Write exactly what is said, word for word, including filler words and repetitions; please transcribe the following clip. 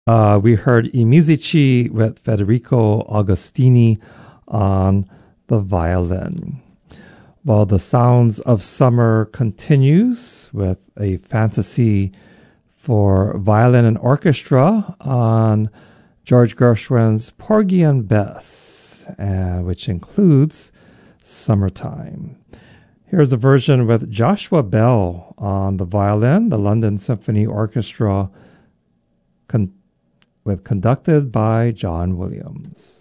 Uh, we heard I Musici with Federico Agostini on the violin. While the sounds of summer continues with a fantasy for violin and orchestra on George Gershwin's Porgy and Bess, uh, which includes Summertime. Here's a version with Joshua Bell on the violin, the London Symphony Orchestra, con- with conducted by John Williams.